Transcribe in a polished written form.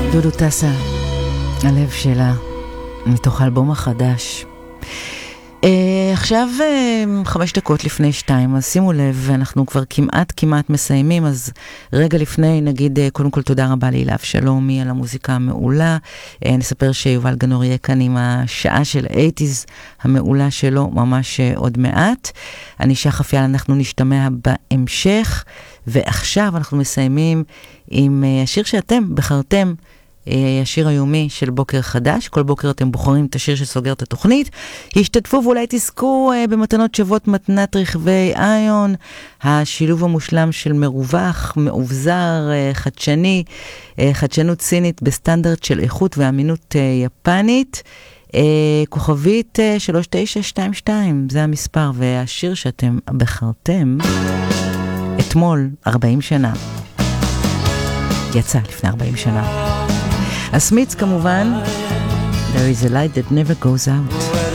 דודו טסה, הלב שלה, מתוך האלבום החדש. עכשיו 5 דקות לפני 2, אז שימו לב, אנחנו כבר כמעט מסיימים, אז רגע לפני נגיד קודם כל תודה רבה להילה אבשלומי על המוזיקה המעולה. נספר שיובל גנור יהיה כאן עם השעה של 80s המעולה שלו ממש עוד מעט. אני שחף יאללה, אנחנו נשתמע בהמשך, ועכשיו אנחנו מסיימים עם השיר שאתם בחרתם, השיר היומי של בוקר חדש. כל בוקר אתם בוחרים את השיר שסוגר את התוכנית. השתתפו ואולי תזכו במתנות שוות מתנת רכבי איון, השילוב המושלם של מרווח, מאובזר, חדשני, חדשנות סינית בסטנדרט של איכות ואמינות יפנית. כוכבית 3922, זה המספר, והשיר שאתם בחרתם אתמול 40 שנה. יצא לפני 40 שנה. הסמיץ כמובן, There is a light that never goes out.